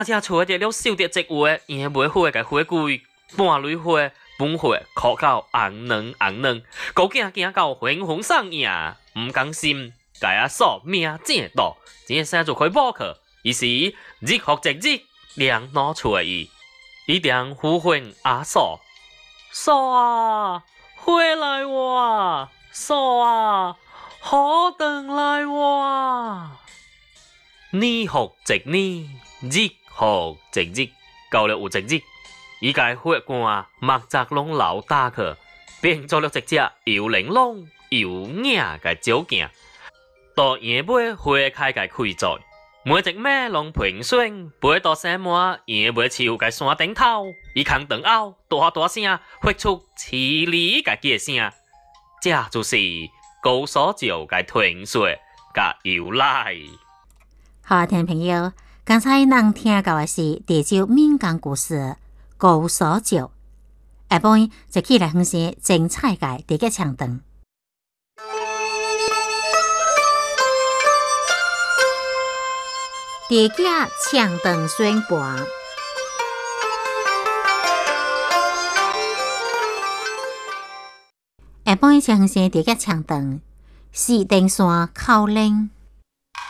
只找着了收着职位，伊袂花个花贵，半蕊花，本花靠到红嫩，高行到浑浑上影，唔甘心，家阿嫂命正大，真生就开补课，于是日学一日，两脑找伊，一定呼唤阿嫂，嫂啊，回来哇，嫂啊，好等来哇。年学一年，日学一日，到了有一日，伊家血汗目睭拢流打去，变做了一只又玲珑又硬个鸟镜。到夜尾花开个开在，每一尾拢平顺，飞到山满，夜尾树个山顶头，伊空长后大声发出凄厉个叫声，这就是高所照个传说甲由来。 好，听众朋友，刚才咱听到的是潮州民间故事《高所照》，下晡就起来分析精彩的第一唱段。第一唱段宣判，下晡就分析第一唱段，四顶山口令。